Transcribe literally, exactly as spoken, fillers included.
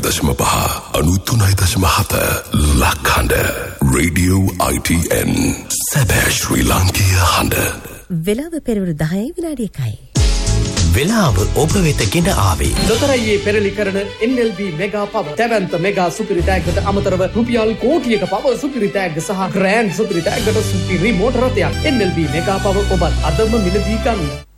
දශම පහ අනුතුනයි දශම හත ලක්හඬ Radio I T N සැබෑ ශ්‍රී ලාංකීය හඬ. වෙලාව පෙරවරු දහයයි විනාඩි එකයි. වෙලාව ඔබ වෙත ගෙන ආවේ ලොතරැයියේ පෙරලි කරන N L B මෙගා පව දැවැන්ත මෙගා සුපිරි තෑග්ගට අමතරව රුපියල් කෝටියක පව සුපිරි තෑග්ග සහ ග්‍රෑන්ඩ් සුපිරි තෑග්ගට සුපිරි මෝටර රථයක්. N L B මෙගා පව ඔබත් අදම මිලදී ගන්න.